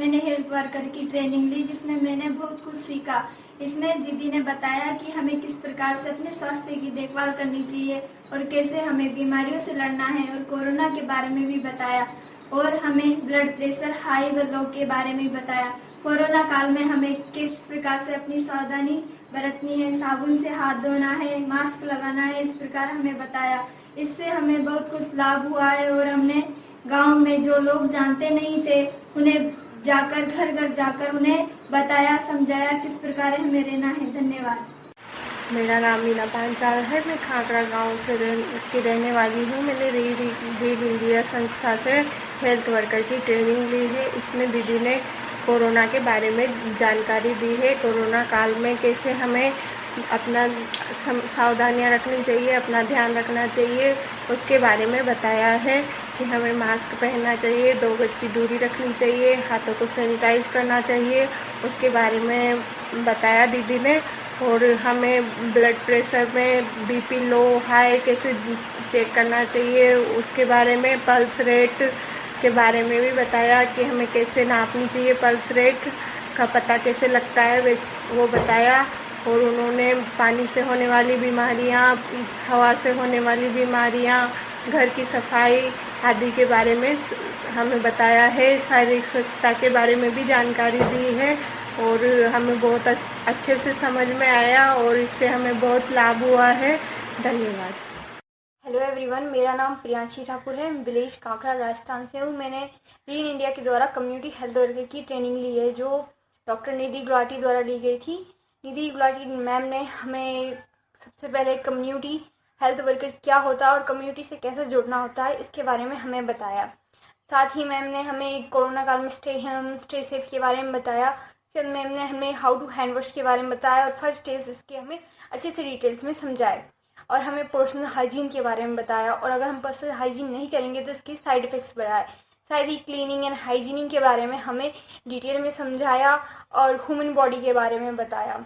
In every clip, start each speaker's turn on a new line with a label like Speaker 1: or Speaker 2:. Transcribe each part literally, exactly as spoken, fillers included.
Speaker 1: मैंने health worker की training ली, जिसमें मैंने बहुत कुछ सीखा। इसमें दीदी ने बताया कि हमें किस प्रकार से अपने स्वास्थ्य की देखभाल करनी चाहिए और कैसे हमें बीमारियों से लड़ना है, और कोरोना के बारे में भी बताया और हमें ब्लड प्रेशर हाई व लो के बारे में बताया। कोरोना काल में हमें किस प्रकार से अपनी सावधानी बरतनी है, साबुन से हाथ धोना है, मास्क लगाना है, इस प्रकार हमें बताया। इससे हमें बहुत कुछ लाभ हुआ है और हमने गांव में जो लोग जानते नहीं थे उन्हें जाकर घर घर जाकर उन्हें बताया, समझाया किस प्रकार हमें रहना है। धन्यवाद।
Speaker 2: मेरा नाम मीना पांचाल है। मैं खाकरा गांव से रह, की रहने वाली हूँ। मैंने रीड रीड इंडिया संस्था से हेल्थ वर्कर की ट्रेनिंग ली है। इसमें दीदी ने कोरोना के बारे में जानकारी दी है। कोरोना काल में कैसे हमें अपना सावधानियां रखनी चाहिए, अपना ध्यान रखना चाहिए, उसके बारे में बताया है कि हमें मास्क पहनना चाहिए, दो गज की दूरी रखनी चाहिए, हाथों को सैनिटाइज करना चाहिए, उसके बारे में बताया दीदी ने। और हमें ब्लड प्रेशर में बीपी लो हाई कैसे चेक करना चाहिए, उसके बारे में पल्स रेट के बारे में भी बताया कि हमें कैसे नापनी चाहिए, पल्स रेट का पता कैसे लगता है वो बताया। और उन्होंने पानी से होने वाली बीमारियां, हवा से होने वाली बीमारियां, घर की सफाई आदि के बारे में हमें बताया है। शारीरिक स्वच्छता के बारे में भी जानकारी दी है और हमें बहुत अच्छे से समझ में आया और इससे हमें बहुत लाभ हुआ है। धन्यवाद।
Speaker 3: हेलो एवरीवन, मेरा नाम प्रियांशी ठाकुर है। विलेज काकरा राजस्थान से हूँ। मैंने रीन इंडिया के द्वारा कम्युनिटी हेल्थ वर्कर की ट्रेनिंग ली है, जो डॉक्टर निधि गुलाटी द्वारा ली गई थी। निधि गुलाटी मैम ने हमें सबसे पहले कम्युनिटी हेल्थ वर्कर क्या होता है और कम्युनिटी से कैसे जुड़ना होता है, इसके बारे में हमें बताया। साथ ही मैम ने हमें कोरोना काल में स्टे स्टे सेफ के बारे में बताया। फिर मैम ने हमें हाउ टू हैंड वॉश के बारे में बताया और फर्स्ट स्टेज इसके हमें अच्छे से डिटेल्स में समझाए और हमें पर्सनल हाइजीन के बारे में बताया। और अगर हम पर्सनल हाइजीन नहीं करेंगे तो इसके साइड इफेक्ट्स बढ़ाए। साथ ही क्लीनिंग एंड हाइजीनिंग के बारे में हमें डिटेल में समझाया और ह्यूमन बॉडी के बारे में बताया।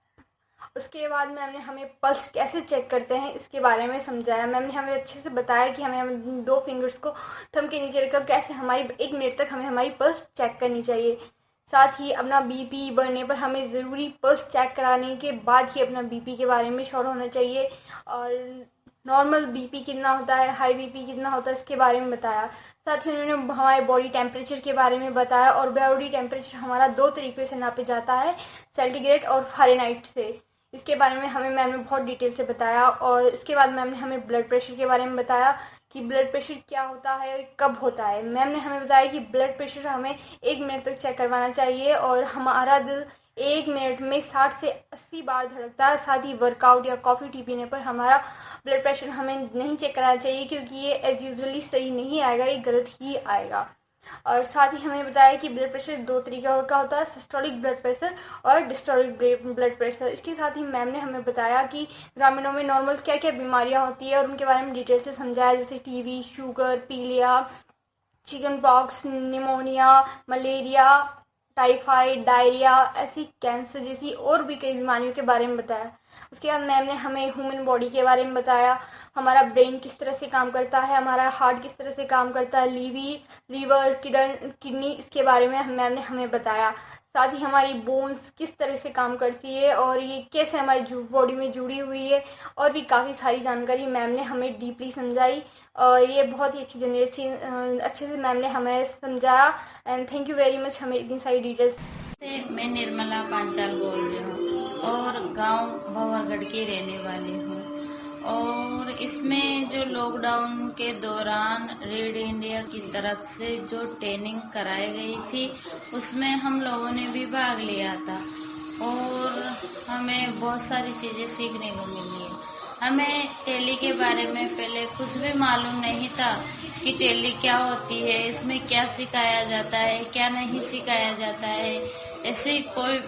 Speaker 3: उसके बाद मैम ने हमें पल्स कैसे चेक करते हैं इसके बारे में समझाया। मैम ने हमें अच्छे से बताया कि हमें हम दो फिंगर्स को थंब के नीचे रखकर कैसे हमारी एक मिनट तक हमें हमारी पल्स चेक करनी चाहिए। साथ ही अपना बीपी बढ़ने पर हमें ज़रूरी पल्स चेक कराने के बाद ही अपना बीपी के बारे में श्योर होना चाहिए और नॉर्मल बीपी कितना होता है, हाई बीपी कितना होता है, इसके बारे में बताया। साथ ही उन्होंने हमारे बॉडी टेम्परेचर के बारे में बताया और बॉडी टेम्परेचर हमारा दो तरीके से नापे जाता है, सेंटीग्रेड और फ़ारेनहाइट से। इसके बारे में हमें मैम ने बहुत डिटेल से बताया। और इसके बाद मैम ने हमें ब्लड प्रेशर के बारे में बताया कि ब्लड प्रेशर क्या होता है, कब होता है। मैम ने हमें बताया कि ब्लड प्रेशर हमें एक मिनट तक चेक करवाना चाहिए और हमारा दिल एक मिनट में साठ से अस्सी बार धड़कता है। साथ ही वर्कआउट या कॉफ़ी टी पीने पर हमारा ब्लड प्रेशर हमें नहीं चेक कराना चाहिए, क्योंकि ये एज यूजुअली सही नहीं आएगा, ये गलत ही आएगा। और साथ ही हमें बताया कि ब्लड प्रेशर दो तरीके का होता है, सिस्टोलिक ब्लड प्रेशर और डिस्टोलिक ब्लड प्रेशर। इसके साथ ही मैम ने हमें बताया कि ग्रामीणों में नॉर्मल क्या क्या बीमारियां होती है और उनके बारे में डिटेल से समझाया, जैसे टीबी, शुगर, पीलिया, chicken pox, pneumonia, malaria, typhoid, diarrhoea, ऐसी कैंसर जैसी और भी कई बीमारियों के बारे में बताया। उसके बाद मैम ने हमें ह्यूमन बॉडी के बारे में बताया, हमारा ब्रेन किस तरह से काम करता है, हमारा हार्ट किस तरह से काम करता है, लीवी लीवर किडनी, इसके बारे में मैम ने हमें बताया। साथ ही हमारी बोन्स किस तरह से काम करती है और ये कैसे हमारी बॉडी में जुड़ी हुई है, और भी काफ़ी सारी जानकारी मैम ने हमें डीपली समझाई। और ये बहुत ही अच्छी जनरेशन अच्छे से मैम ने हमें समझाया। And thank you very much हमें इतनी सारी डिटेल्स।
Speaker 4: मैं निर्मला पांचाल बोल रही हूँ और गांव भंवरगढ़ की रहने वाली हूँ। और इसमें जो लॉकडाउन के दौरान रीड इंडिया की तरफ से जो ट्रेनिंग कराई गई थी उसमें हम लोगों ने भी भाग लिया था और हमें बहुत सारी चीज़ें सीखने को मिली है। हमें टेली के बारे में पहले कुछ भी मालूम नहीं था कि टेली क्या होती है, इसमें क्या सिखाया जाता है, क्या नहीं सिखाया जाता है। ऐसी कोई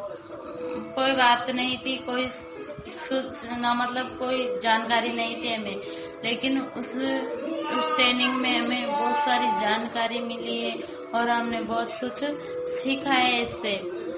Speaker 4: कोई बात नहीं थी, कोई सूचना मतलब कोई जानकारी नहीं थी हमें, लेकिन उस उस ट्रेनिंग में हमें बहुत सारी जानकारी मिली है और हमने बहुत कुछ सीखा है। इससे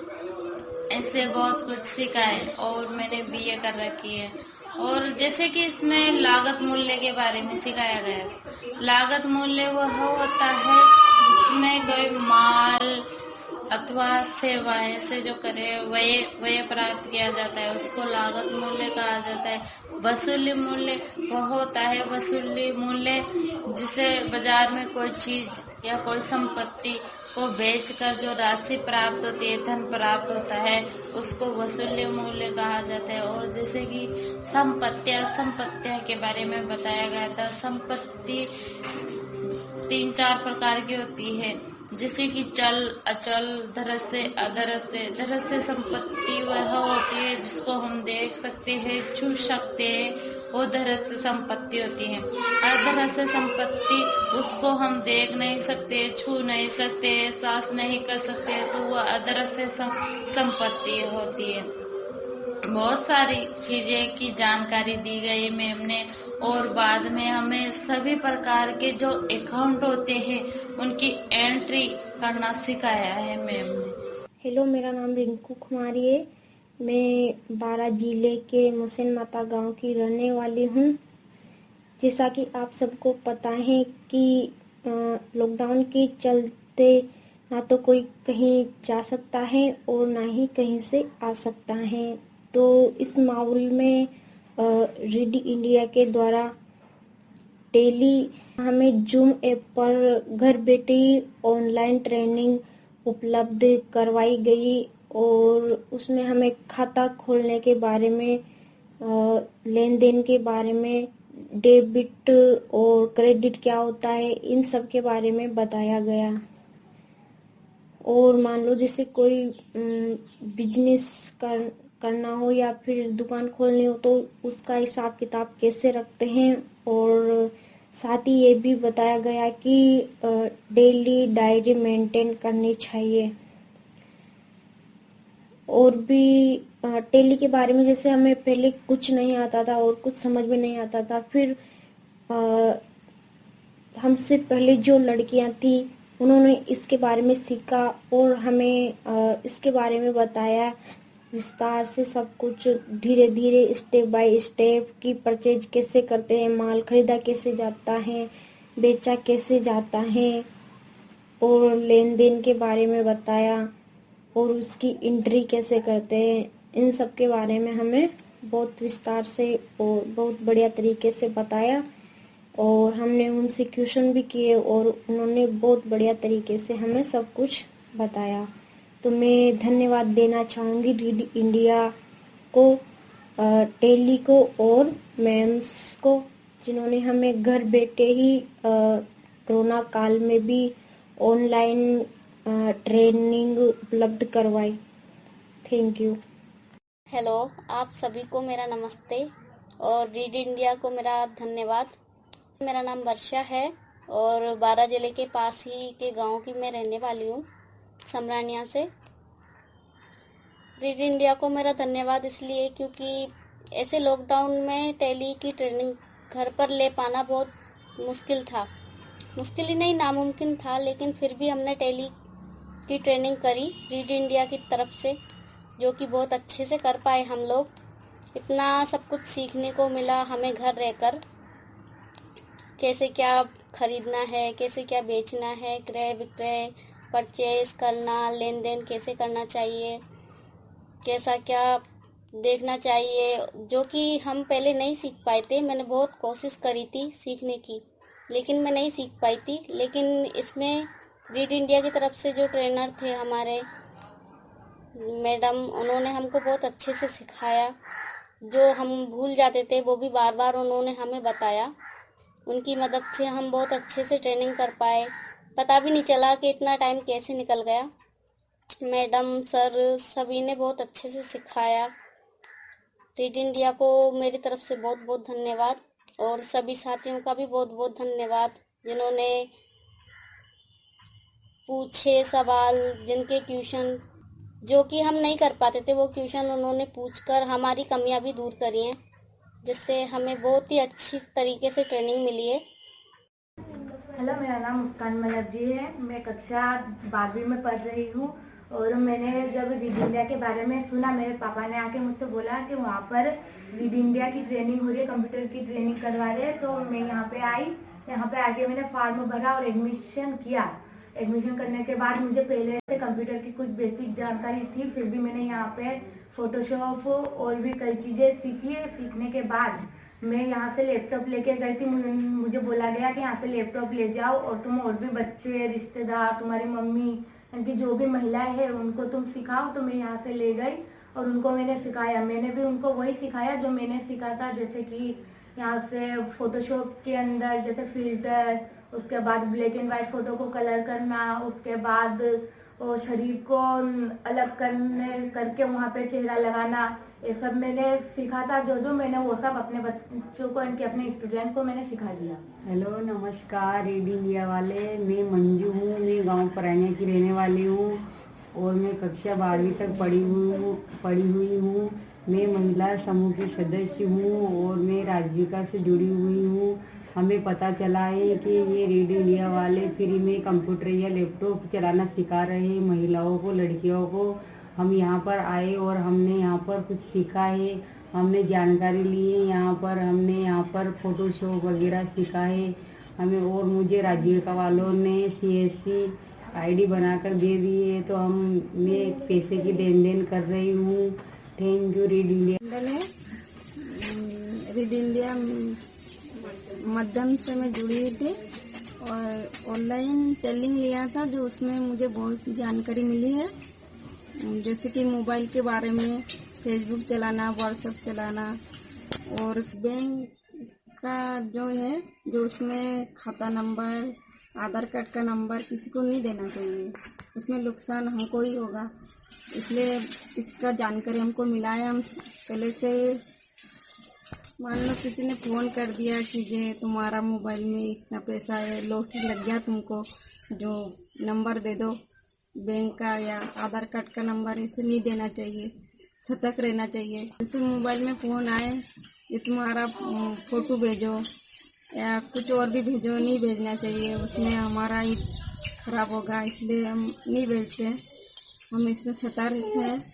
Speaker 4: इससे बहुत कुछ सीखा है और मैंने बीए कर रखी है। और जैसे कि इसमें लागत मूल्य के बारे में सिखाया गया। लागत मूल्य वह होता है जिसमें कोई माल, अथवा सेवाएं से जो करे व्यय व्यय प्राप्त किया जाता है उसको लागत मूल्य कहा जाता है। वसूली मूल्य वह होता है वसूली मूल्य जिसे बाजार में कोई चीज या कोई संपत्ति को बेचकर जो राशि प्राप्त होती है, धन प्राप्त होता है, उसको वसूली मूल्य कहा जाता है। और जैसे कि संपत्तियां संपत्तियां के बारे में बताया गया था। संपत्ति तीन चार प्रकार की होती है, जैसे कि चल, अचल, धरस्य, अधरस्य। धरस्य संपत्ति वह होती है जिसको हम देख सकते हैं, छू सकते हैं, वो धरस्य संपत्ति होती है। अधरस्य संपत्ति उसको हम देख नहीं सकते, छू नहीं सकते, एहसास नहीं कर सकते, तो वह अधरस्य संपत्ति होती है। बहुत सारी चीजें की जानकारी दी गई मैम ने, और बाद में हमें सभी प्रकार के जो अकाउंट होते हैं उनकी एंट्री करना सिखाया है मैम ने।
Speaker 5: हेलो, मेरा नाम रिंकू कुमारी है। मैं बारा जिले के मुसेन माता गांव की रहने वाली हूं। जैसा कि आप सबको पता है कि लॉकडाउन के चलते ना तो कोई कहीं जा सकता है और ना ही कहीं से आ सकता है। तो इस माहौल में रीड इंडिया के द्वारा डेली हमें जूम ऐप पर घर बैठे ऑनलाइन ट्रेनिंग उपलब्ध करवाई गई, और उसमें हमें खाता खोलने के बारे में, लेन देन के बारे में, डेबिट और क्रेडिट क्या होता है, इन सब के बारे में बताया गया। और मान लो जैसे कोई बिजनेस कर करना हो या फिर दुकान खोलनी हो तो उसका हिसाब किताब कैसे रखते हैं, और साथ ही ये भी बताया गया कि डेली डायरी मेंटेन करनी चाहिए। और भी टेली के बारे में, जैसे हमें पहले कुछ नहीं आता था और कुछ समझ में नहीं आता था, फिर हमसे पहले जो लड़कियां थी उन्होंने इसके बारे में सीखा और हमें इसके बारे में बताया विस्तार से सब कुछ, धीरे धीरे स्टेप बाय स्टेप की परचेज कैसे करते हैं, माल खरीदा कैसे जाता है, बेचा कैसे जाता है, और लेन देन के बारे में बताया, और उसकी एंट्री कैसे करते हैं। इन सब के बारे में हमें बहुत विस्तार से और बहुत बढ़िया तरीके से बताया, और हमने उनसे क्वेश्चन भी किए और उन्होंने बहुत बढ़िया तरीके से हमें सब कुछ बताया। तो मैं धन्यवाद देना चाहूँगी रीड इंडिया को, टेली को और मैम्स को, जिन्होंने हमें घर बैठे ही कोरोना काल में भी ऑनलाइन ट्रेनिंग उपलब्ध करवाई। Thank you.
Speaker 6: हेलो, आप सभी को मेरा नमस्ते और रीड इंडिया को मेरा धन्यवाद। मेरा नाम वर्षा है और बारा जिले के पास ही के गांव की मैं रहने वाली हूँ, समरानिया से। रीड इंडिया को मेरा धन्यवाद इसलिए क्योंकि ऐसे लॉकडाउन में टेली की ट्रेनिंग घर पर ले पाना बहुत मुश्किल था, मुश्किल ही नहीं नामुमकिन था, लेकिन फिर भी हमने टेली की ट्रेनिंग करी रीड इंडिया की तरफ से, जो कि बहुत अच्छे से कर पाए हम लोग। इतना सब कुछ सीखने को मिला हमें घर रहकर, कैसे क्या खरीदना है, कैसे क्या बेचना है, क्रय विक्रय, परचेज करना, लेन देन कैसे करना चाहिए, कैसा क्या देखना चाहिए, जो कि हम पहले नहीं सीख पाए थे। मैंने बहुत कोशिश करी थी सीखने की, लेकिन मैं नहीं सीख पाई थी। लेकिन इसमें रीड इंडिया की तरफ से जो ट्रेनर थे हमारे मैडम, उन्होंने हमको बहुत अच्छे से सिखाया। जो हम भूल जाते थे वो भी बार बार उन्होंने हमें बताया। उनकी मदद से हम बहुत अच्छे से ट्रेनिंग कर पाए, पता भी नहीं चला कि इतना टाइम कैसे निकल गया। मैडम, सर सभी ने बहुत अच्छे से सिखाया। रीड इंडिया को मेरी तरफ से बहुत बहुत धन्यवाद, और सभी साथियों का भी बहुत बहुत धन्यवाद जिन्होंने पूछे सवाल, जिनके ट्यूशन जो कि हम नहीं कर पाते थे वो ट्यूशन उन्होंने पूछकर हमारी कमियां भी दूर करी हैं, जिससे हमें बहुत ही अच्छी तरीके से ट्रेनिंग मिली है।
Speaker 7: हेलो, मेरा नाम मुस्कान मलक जी है। मैं कक्षा बारहवीं में पढ़ रही हूँ, और मैंने जब रीड इंडिया के बारे में सुना, मेरे पापा ने आके मुझसे बोला कि वहाँ पर रीड इंडिया की ट्रेनिंग हो रही है, कंप्यूटर की ट्रेनिंग करवा रहे हैं। तो मैं यहाँ पे आई, यहाँ पे आके मैंने फॉर्म भरा और एडमिशन किया। एडमिशन करने के बाद मुझे पहले से कंप्यूटर की कुछ बेसिक जानकारी थी, फिर भी मैंने यहाँ पे फोटोशॉप और भी कई चीजें सीखी। सीखने के बाद मैं यहाँ से लैपटॉप लेके गई थी। मुझे बोला गया कि यहाँ से लैपटॉप ले जाओ और तुम और भी बच्चे, रिश्तेदार, तुम्हारी मम्मी, यानी जो भी महिलाएं हैं उनको तुम सिखाओ। तो मैं यहाँ से ले गई और उनको मैंने सिखाया। मैंने भी उनको वही सिखाया जो मैंने सीखा था, जैसे कि यहाँ से फोटोशॉप के अंदर जैसे फिल्टर, उसके बाद ब्लैक एंड व्हाइट फोटो को कलर करना, उसके बाद और शरीर को अलग करने करके वहाँ पे चेहरा लगाना, ये सब मैंने सीखा था। जो जो मैंने वो सब अपने बच्चों को, इनके अपने स्टूडेंट को मैंने सिखा दिया।
Speaker 8: हेलो, नमस्कार रीड इंडिया वाले। मैं मंजू हूँ, मैं गांव परानिया की रहने वाली हूँ और मैं कक्षा बारहवीं तक पढ़ी हुई हूँ पढ़ी हुई हूँ मैं महिला समूह की सदस्य हूँ और मैं राजविका से जुड़ी हुई हूँ। हमें पता चला है कि ये रीड इंडिया वाले फ्री में कंप्यूटर या लैपटॉप चलाना सिखा रहे हैं महिलाओं को, लड़कियों को। हम यहाँ पर आए और हमने यहाँ पर कुछ सीखा है, हमने जानकारी ली है। यहाँ पर हमने यहाँ पर फोटोशॉप वगैरह सीखा है हमें। और मुझे राजविका वालों ने C S C I D बनाकर दे दी है, तो हम मैं पैसे की लेन देन कर रही हूँ। Thank you read India.
Speaker 2: Read India माध्यम से मैं जुड़ी हुई थी और ऑनलाइन ट्रेनिंग लिया था, जो उसमें मुझे बहुत जानकारी मिली है, जैसे कि मोबाइल के बारे में, फेसबुक चलाना, व्हाट्सएप चलाना और बैंक का जो है, जो उसमें खाता नंबर, आधार कार्ड का नंबर किसी को नहीं देना चाहिए, उसमें नुकसान हमको ही होगा। इसलिए इसका जानकारी हमको मिला है। हम पहले से मान लो किसी ने फोन कर दिया कि जे तुम्हारा मोबाइल में इतना पैसा है, लॉटरी लग गया तुमको, जो नंबर दे दो बैंक का या आधार कार्ड का नंबर, इसे नहीं देना चाहिए, सतर्क रहना चाहिए। जैसे मोबाइल में फोन आए ये तुम्हारा फोटो भेजो या कुछ और भी भेजो, नहीं भेजना चाहिए, उसमें हमारा ही खराब होगा, इसलिए हम नहीं भेजते हैं। हम इसमें सतर्क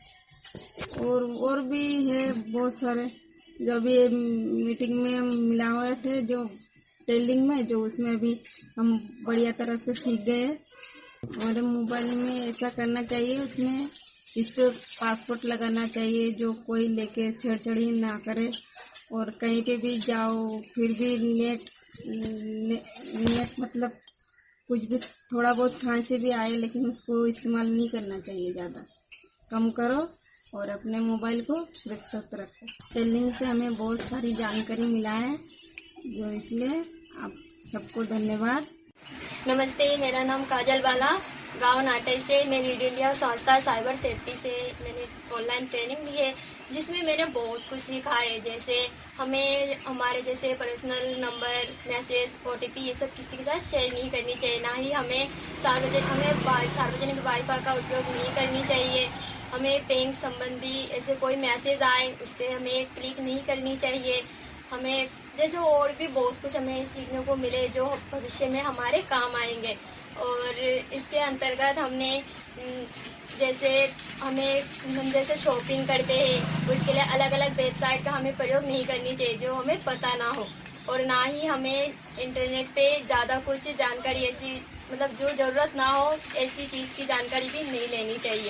Speaker 2: हैं। और और भी है बहुत सारे, जो अभी मीटिंग में हम मिला हुए थे, जो ट्रेनिंग में, जो उसमें अभी हम बढ़िया तरह से सीख गए। और मोबाइल में ऐसा करना चाहिए, उसमें स्टोर पासपोर्ट लगाना चाहिए, जो कोई लेके छेड़छाड़ी ना करे। और कहीं पे भी जाओ फिर भी नेट ने, नेट मतलब कुछ भी थोड़ा बहुत खांसी भी आए, लेकिन उसको इस्तेमाल नहीं करना चाहिए, ज़्यादा कम करो और अपने मोबाइल को सुरक्षित रखो। ट्रेनिंग से हमें बहुत सारी जानकारी मिला है, जो इसलिए आप सबको धन्यवाद।
Speaker 3: नमस्ते, मेरा नाम काजल बाला, गांव नाटे से। मैं रीड इंडिया संस्था साइबर सेफ्टी से मैंने ऑनलाइन ट्रेनिंग ली है, जिसमें मैंने बहुत कुछ सीखा है। जैसे हमें हमारे जैसे पर्सनल नंबर, मैसेज, ओटीपी ये सब किसी के साथ शेयर नहीं करनी चाहिए। ना ही हमें सार्वजनिक हमें सार्वजनिक वाईफाई का उपयोग नहीं करनी चाहिए। हमें बैंक संबंधी ऐसे कोई मैसेज आए उस पर हमें क्लिक नहीं करनी चाहिए। हमें जैसे और भी बहुत कुछ हमें सीखने को मिले, जो भविष्य में हमारे काम आएंगे। और इसके अंतर्गत हमने जैसे हमें हम जैसे शॉपिंग करते हैं, उसके लिए अलग अलग वेबसाइट का हमें प्रयोग नहीं करनी चाहिए जो हमें पता ना हो। और ना ही हमें इंटरनेट पे ज़्यादा कुछ जानकारी ऐसी मतलब जो ज़रूरत ना हो ऐसी चीज़ की जानकारी भी नहीं लेनी चाहिए।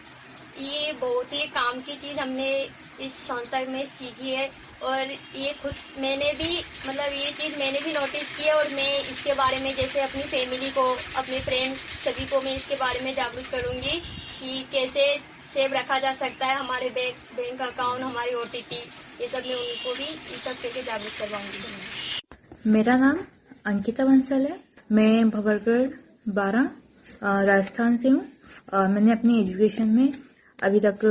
Speaker 3: ये बहुत ही काम की चीज़ हमने इस संस्था में सीखी है। और ये खुद मैंने भी मतलब ये चीज़ मैंने भी नोटिस की है। और मैं इसके बारे में जैसे अपनी फैमिली को, अपने फ्रेंड सभी को मैं इसके बारे में जागरूक करूँगी कि कैसे सेव रखा जा सकता है हमारे बैंक बैंक अकाउंट, हमारी ओटीपी, ये सब मैं उनको भी ये सब करके जागरूक करवाऊँगी।
Speaker 9: मेरा नाम अंकिता बंसल है, मैं भवरगढ़ बारह राजस्थान से हूँ। मैंने अपनी एजुकेशन में अभी तक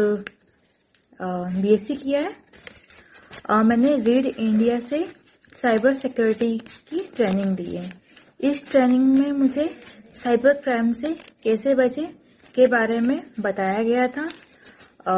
Speaker 9: बीएससी किया है। आ, मैंने रीड इंडिया से साइबर सिक्योरिटी की ट्रेनिंग ली है। इस ट्रेनिंग में मुझे साइबर क्राइम से कैसे बचे के बारे में बताया गया था। आ,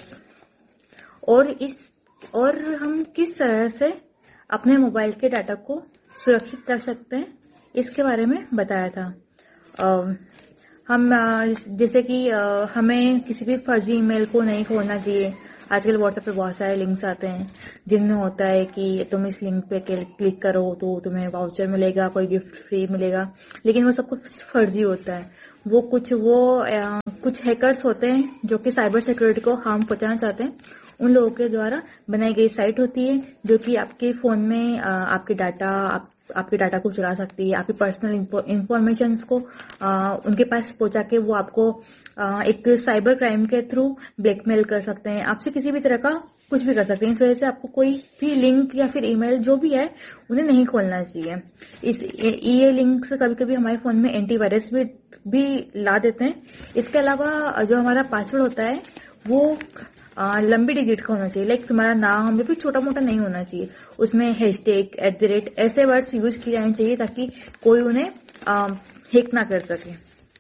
Speaker 9: और इस और हम किस तरह से अपने मोबाइल के डाटा को सुरक्षित रख सकते हैं, इसके बारे में बताया था। आ, हम जैसे कि हमें किसी भी फर्जी ईमेल को नहीं खोलना चाहिए, आजकल व्हाट्सएप पे बहुत सारे लिंक्स आते हैं जिनमें होता है कि तुम इस लिंक पे क्लिक करो तो तुम्हें वाउचर मिलेगा, कोई गिफ्ट फ्री मिलेगा, लेकिन वो सब कुछ फर्जी होता है। वो कुछ वो आ, कुछ हैकर्स होते हैं जो कि साइबर सिक्योरिटी को हार्म पहुंचाना चाहते हैं। उन लोगों के द्वारा बनाई गई साइट होती है जो कि आपके फोन में आ, आपके डाटा आप, आपके डाटा को चुरा सकती है, आपकी पर्सनल इंफॉर्मेशन को आ, उनके पास पहुंचा के वो आपको आ, एक साइबर क्राइम के थ्रू ब्लैकमेल कर सकते हैं, आपसे किसी भी तरह का कुछ भी कर सकते हैं। इस वजह से आपको कोई भी लिंक या फिर ईमेल जो भी है उन्हें नहीं खोलना चाहिए। इस ये लिंक्स कभी कभी हमारे फोन में एंटीवायरस भी भी ला देते हैं। इसके अलावा जो हमारा पासवर्ड होता है वो आ, लंबी डिजिट का होना चाहिए, लाइक तुम्हारा नाम या फिर छोटा मोटा नहीं होना चाहिए। उसमें हैशटैग, एट द रेट ऐसे वर्ड्स यूज किए जाने चाहिए ताकि कोई उन्हें हैक ना कर सके।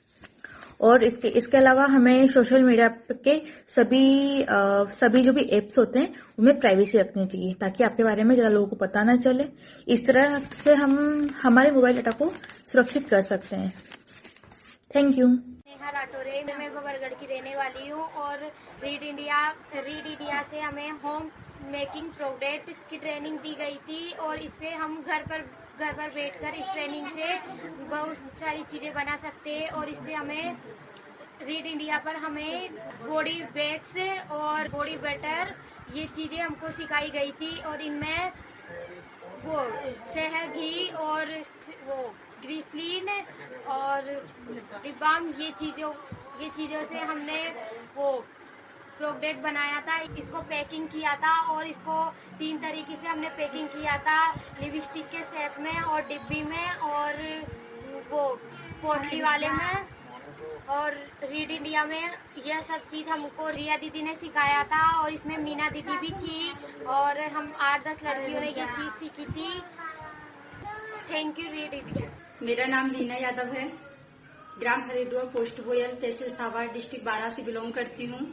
Speaker 9: और इसके इसके अलावा हमें सोशल मीडिया के सभी आ, सभी जो भी एप्स होते हैं उनमें प्राइवेसी रखनी चाहिए ताकि आपके बारे में ज्यादा लोगों को पता ना चले। इस तरह से हम हमारे मोबाइल डाटा को सुरक्षित कर सकते हैं। Thank you.
Speaker 10: नेहा राठौरे, मैं बबरगढ़ की रहने वाली हूँ और रीड इंडिया रीड इंडिया से हमें होम मेकिंग प्रोडक्ट की ट्रेनिंग दी गई थी और इस पे हम घर पर घर पर बैठकर इस ट्रेनिंग से बहुत सारी चीज़ें बना सकते हैं। और इससे हमें रीड इंडिया पर हमें बॉडी बैग्स और बॉडी बटर ये चीज़ें हमको सिखाई गई थी और इनमें वो शहद, घी और वो ग्रीसलीन और लिबाम ये चीज़ों ये चीज़ों से हमने वो प्रोडक्ट बनाया था। इसको पैकिंग किया था और इसको तीन तरीके से हमने पैकिंग किया था, लिपस्टिक के शेप में और डिब्बी में और वो पोटली वाले में। और रीड इंडिया में यह सब चीज़ हमको रिया दीदी ने सिखाया था और इसमें मीना दीदी भी थी और हम आठ दस लड़कियों ने ये चीज़ सीखी थी। Thank you read India.
Speaker 11: मेरा नाम लीना यादव है, ग्राम हरिद्वार, पोस्ट बोयल, तहसील सावर, डिस्ट्रिक्ट बारा से बिलोंग करती हूँ।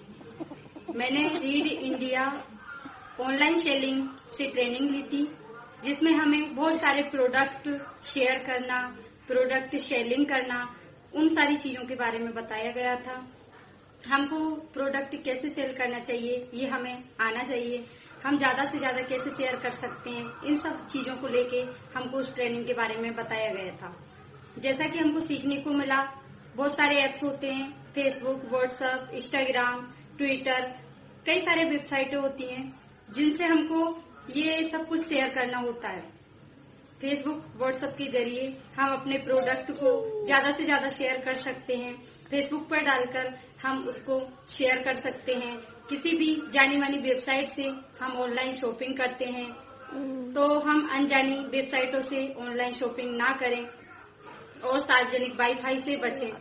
Speaker 11: मैंने रीड इंडिया ऑनलाइन सेलिंग से ट्रेनिंग ली थी जिसमें हमें बहुत सारे प्रोडक्ट शेयर करना, प्रोडक्ट सेलिंग करना, उन सारी चीजों के बारे में बताया गया था। हमको प्रोडक्ट कैसे सेल करना चाहिए ये हमें आना चाहिए, हम ज्यादा से ज्यादा कैसे शेयर कर सकते हैं, इन सब चीजों को लेके हमको उस ट्रेनिंग के बारे में बताया गया था। जैसा कि हमको सीखने को मिला, बहुत सारे एप्स होते हैं, फेसबुक, व्हाट्सएप, इंस्टाग्राम, ट्विटर, कई सारे वेबसाइटें होती हैं जिनसे हमको ये सब कुछ शेयर करना होता है। फेसबुक, व्हाट्सएप के जरिए हम अपने प्रोडक्ट को ज्यादा से ज्यादा शेयर कर सकते हैं। फेसबुक पर डालकर हम उसको शेयर कर सकते हैं। किसी भी जानी मानी वेबसाइट से हम ऑनलाइन शॉपिंग करते हैं तो हम अनजानी वेबसाइटों से ऑनलाइन शॉपिंग ना करें और सार्वजनिक वाईफाई से बचें।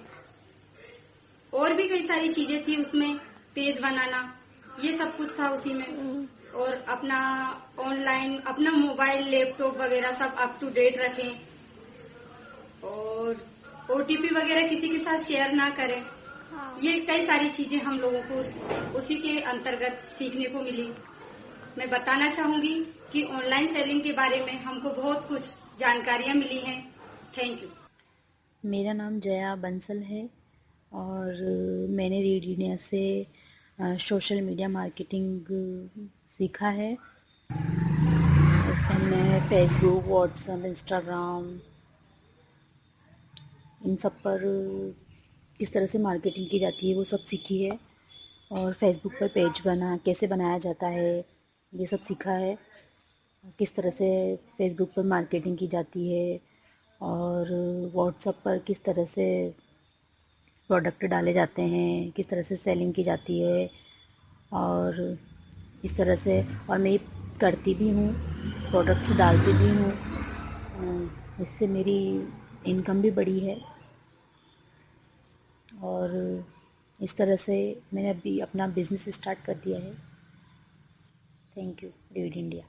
Speaker 11: और भी कई सारी चीजें थी उसमें, पेज बनाना, ये सब कुछ था उसी में। और अपना ऑनलाइन अपना मोबाइल, लैपटॉप वगैरह सब अप टू डेट रखें और ओटीपी वगैरह किसी के साथ शेयर ना करें। ये कई सारी चीजें हम लोगों को उस, उसी के अंतर्गत सीखने को मिली। मैं बताना चाहूंगी कि ऑनलाइन सेलिंग के बारे में हमको बहुत कुछ जानकारियां मिली हैं। Thank you.
Speaker 12: मेरा नाम जया बंसल है और मैंने रीड इंडिया से सोशल मीडिया मार्केटिंग सीखा है। उसमें मैं फेसबुक, व्हाट्सएप, इंस्टाग्राम, इन सब पर किस तरह से मार्केटिंग की जाती है वो सब सीखी है। और फेसबुक पर पेज बना कैसे बनाया जाता है ये सब सीखा है। किस तरह से फेसबुक पर मार्केटिंग की जाती है और व्हाट्सएप पर किस तरह से प्रोडक्ट डाले जाते हैं, किस तरह से सेलिंग की जाती है और इस तरह से। और मैं करती भी हूँ, प्रोडक्ट्स डालती भी हूँ, इससे मेरी इनकम भी बढ़ी है। और इस तरह से मैंने अभी अपना बिजनेस स्टार्ट कर दिया है। Thank you read India.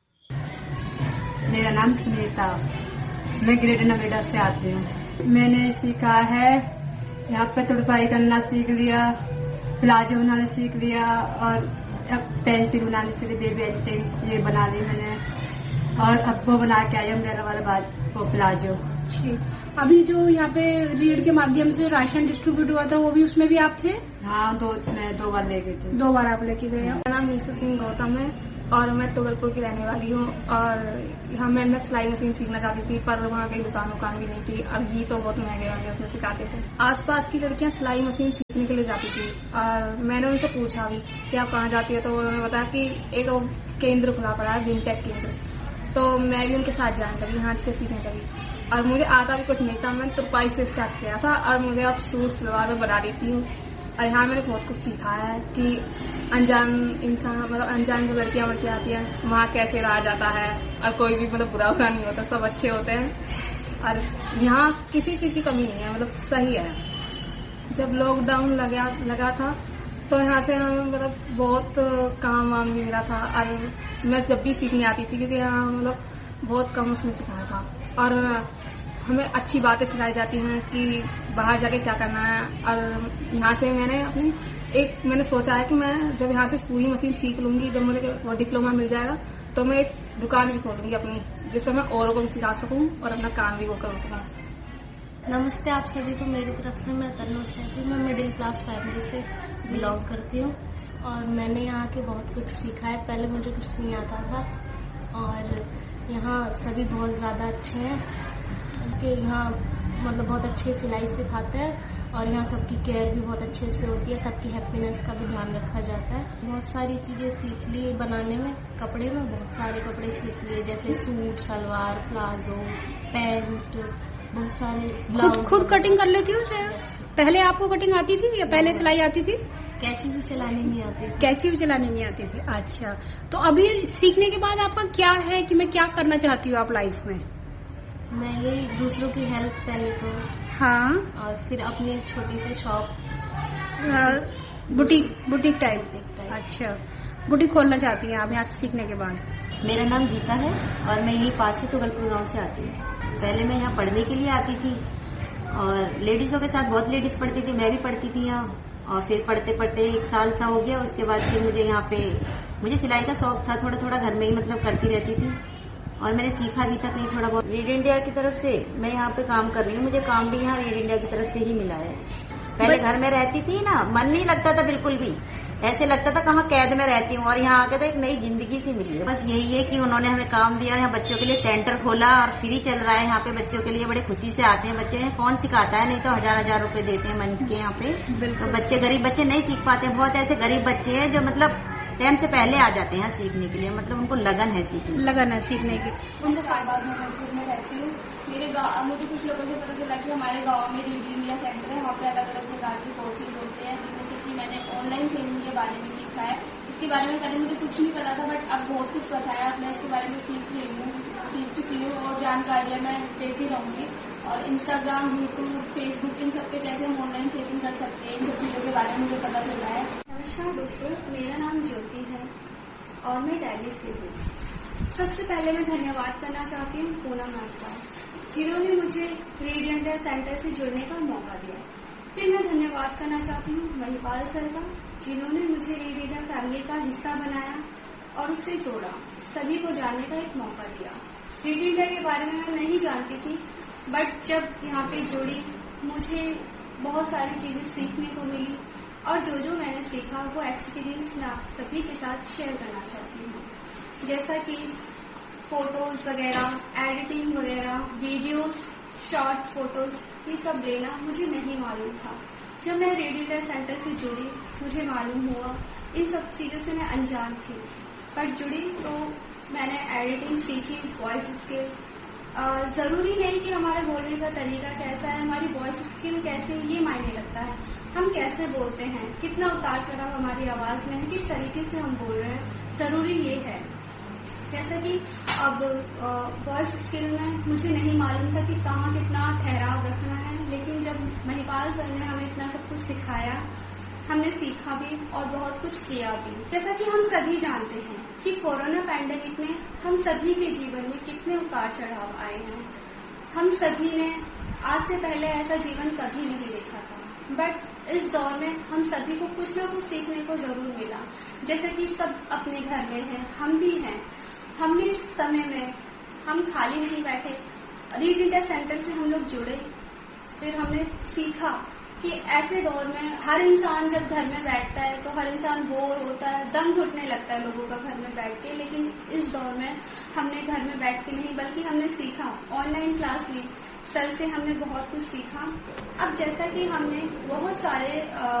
Speaker 13: मेरा नाम सुनीता, मैं ग्रेड नोएडा से आती हूँ। मैंने सीखा है यहाँ पे तुड़पाई करना सीख लिया, प्लाजो बनाना सीख लिया और पेंटिंग बनाने सीख ली, पेंटिंग ये बना ली मैंने। और अब वो बना के आई अम्ब्रेला वाला बात वो प्लाजो।
Speaker 14: ठीक। अभी जो यहाँ पे रीड के माध्यम से राशन डिस्ट्रीब्यूट हुआ था वो भी उसमें भी आप थे?
Speaker 13: हाँ, दो मैं दो बार लेके थे।
Speaker 14: दो बार आप लेके गए।
Speaker 2: मेरा नाम मीसू सिंह गौतम है और मैं तुगलपुर की रहने वाली हूँ और यहाँ मैं मैं सिलाई मशीन सीखना चाहती थी पर वहाँ कहीं दुकान दुकान भी नहीं थी और ये तो बहुत महंगे महंगे उसमें सिखाते थे। आसपास की लड़कियाँ सिलाई मशीन सीखने के लिए जाती थी और मैंने उनसे पूछा भी कि आप कहाँ जाती है, तो उन्होंने बताया कि एक केंद्र खुला पड़ा है विनटेक केंद्र, तो मैं भी उनके साथ जाने लगी यहाँ से सीखने लगी और मुझे आता भी कुछ नहीं था। मैंने तुरपाई से स्टार्ट किया था और मुझे अब सूट सलवार में बना देती हूँ और यहाँ मैंने बहुत कुछ सीखा है कि अनजान इंसान मतलब अनजान जो लड़कियां लड़कियां आती हैं वहाँ कैसे रहा जाता है और कोई भी मतलब बुरा बुरा नहीं होता, सब अच्छे होते हैं और यहाँ किसी चीज की कमी नहीं है, मतलब सही है। जब लॉकडाउन लगा लगा था तो यहाँ से हमें मतलब बहुत काम वाम भी मिला था और मैं जब भी सीखने आती थी क्योंकि यहाँ मतलब बहुत कम उसमें सिखाया था और हमें अच्छी बातें सिखाई जाती हैं कि बाहर जाके क्या करना है। और यहाँ से मैंने अपनी एक मैंने सोचा है कि मैं जब यहाँ से पूरी मशीन सीख लूंगी, जब मुझे वो डिप्लोमा मिल जाएगा तो मैं एक दुकान भी खोलूंगी अपनी, जिस पर मैं औरों को भी सिखा सकूं और अपना काम भी वो कर सकूं।
Speaker 15: नमस्ते आप सभी को मेरी तरफ से। मैं तन्नू सैफी, मैं मिडिल क्लास फैमिली से बिलोंग करती हूँ और मैंने यहाँ के बहुत कुछ सीखा है। पहले मुझे कुछ नहीं आता था और यहाँ सभी बहुत ज्यादा अच्छे हैं कि यहाँ मतलब बहुत अच्छे सिलाई सिखाते हैं और यहाँ सबकी केयर भी बहुत अच्छे से होती है, सबकी हैप्पीनेस का भी ध्यान रखा जाता है। बहुत सारी चीजें सीख ली बनाने में, कपड़े में बहुत सारे कपड़े सीख लिए जैसे सूट, सलवार, प्लाजो, पैंट, बहुत सारे
Speaker 14: ब्लाउज। खुद, खुद कटिंग कर लेती हो? पहले आपको कटिंग आती थी या पहले सिलाई आती थी?
Speaker 15: कैंची भी चलानी नहीं आती थी।
Speaker 14: कैंची भी चलानी नहीं आती थी। अच्छा, तो अभी सीखने के बाद आपका क्या है कि मैं क्या करना चाहती हूँ आप लाइफ में?
Speaker 15: मैं ये दूसरों की हेल्प पहले तो
Speaker 14: हाँ
Speaker 15: और फिर अपनी छोटी सी शॉप
Speaker 14: बुटीक बुटीक टाइप। अच्छा, बुटीक खोलना चाहती हैं आप यहाँ से सीखने के बाद?
Speaker 16: मेरा नाम गीता है और मैं यही पास से तुगलपुर गांव से आती हूँ। पहले मैं यहाँ पढ़ने के लिए आती थी और लेडीजों के साथ बहुत लेडीज पढ़ती थी, मैं भी पढ़ती थी यहाँ और फिर पढ़ते पढ़ते एक साल सा हो गया। उसके बाद फिर मुझे यहाँ पे मुझे सिलाई का शौक था, थोड़ा थोड़ा घर में ही मतलब करती रहती थी और मैंने सीखा भी था कहीं थोड़ा बहुत। रीड इंडिया की तरफ से मैं यहाँ पे काम कर रही हूँ, मुझे काम भी यहाँ रीड इंडिया की तरफ से ही मिला है। पहले घर में रहती थी ना, मन नहीं लगता था बिल्कुल भी, ऐसे लगता था कहाँ कैद में रहती हूँ और यहाँ आके तो एक नई जिंदगी सी मिली है। बस यही है कि उन्होंने हमें काम दिया, यहाँ बच्चों के लिए सेंटर खोला और फ्री चल रहा है यहाँ पे बच्चों के लिए। बड़े खुशी से आते हैं बच्चे, कौन सिखाता है, नहीं तो हजार हजार रुपए देते हैं मंथ के यहाँ पे। तो बच्चे गरीब बच्चे नहीं सीख पाते हैं, बहुत ऐसे गरीब बच्चे हैं जो मतलब टाइम से पहले आ जाते हैं सीखने के लिए, मतलब उनको लगन है सीखने
Speaker 14: लगन है सीखने की।
Speaker 2: उनको फायदा में रहती हूँ। मेरे गाँव मुझे कुछ लोगों से पता चला कि हमारे गांव में रीड इंडिया सेंटर है, वहाँ पे अलग अलग प्रकार के कोर्सेज होते हैं, जिनमें से कि मैंने ऑनलाइन सेलिंग के बारे में सीखा है। इसके बारे में पहले मुझे कुछ नहीं पता था बट अब बहुत कुछ पता है, अब मैं इसके बारे में सीख रही हूँ सीख चुकी हूँ और जानकारियाँ मैं देती रहूंगी। और इंस्टाग्राम, यूट्यूब, फेसबुक, इन सब पे कैसे हम ऑनलाइन सेलिंग कर सकते हैं, इन सब चीजों के बारे में मुझे पता चल रहा है।
Speaker 1: नमस्कार दोस्तों, मेरा नाम ज्योति है और मैं दिल्ली से हूँ। सबसे पहले मैं धन्यवाद करना चाहती हूँ पूनम मैम का, जिन्होंने मुझे रीड इंडिया सेंटर से जुड़ने का मौका दिया। फिर मैं धन्यवाद करना चाहती हूँ महिपाल सर का, जिन्होंने मुझे रीड इंडिया फैमिली का हिस्सा बनाया और उससे जोड़ा, सभी को जानने का एक मौका दिया। रीड इंडिया के बारे में मैं नहीं जानती थी बट जब यहाँ पे जुड़ी मुझे बहुत सारी चीजें सीखने को मिली और जो जो मैंने सीखा वो एक्सपीरियंस मैं आप सभी के साथ शेयर करना चाहती हूँ। जैसा कि फोटोज वगैरह, एडिटिंग वगैरह, वीडियोस, शॉर्ट्स, फोटोज, ये सब लेना मुझे नहीं मालूम था। जब मैं रीड इंडिया सेंटर से जुड़ी मुझे मालूम हुआ, इन सब चीजों से मैं अनजान थी बट जुड़ी तो मैंने एडिटिंग सीखी, वॉइस स्किल। जरूरी नहीं कि हमारे बोलने का तरीका कैसा है, हमारी वॉइस स्किल कैसे ये मायने रखता है, हम कैसे बोलते हैं, कितना उतार चढ़ाव हमारी आवाज में है, किस तरीके से हम बोल रहे हैं, जरूरी ये है। जैसा कि अब वॉइस स्किल में मुझे नहीं मालूम था कि कहाँ कितना ठहराव रखना है, लेकिन जब महिपाल सर ने हमें इतना सब कुछ सिखाया, हमने सीखा भी और बहुत कुछ किया भी। जैसा कि हम सभी जानते हैं कि कोरोना पैंडेमिक में हम सभी के जीवन में कितने उतार चढ़ाव आए हैं। हम सभी ने आज से पहले ऐसा जीवन कभी नहीं देखा था बट इस दौर में हम सभी को कुछ ना कुछ सीखने को जरूर मिला। जैसे कि सब अपने घर में हैं, हम भी हैं, हमने इस समय में
Speaker 17: हम खाली नहीं बैठे, रीड इंडिया सेंटर से हम लोग जुड़े। फिर हमने सीखा कि ऐसे दौर में हर इंसान जब घर में बैठता है तो हर इंसान बोर होता है, दम घुटने लगता है लोगों का घर में बैठ के। लेकिन इस दौर में हमने घर में बैठ के नहीं बल्कि हमने सीखा, ऑनलाइन क्लास ली, सर से हमने बहुत कुछ सीखा। अब जैसा कि हमने बहुत सारे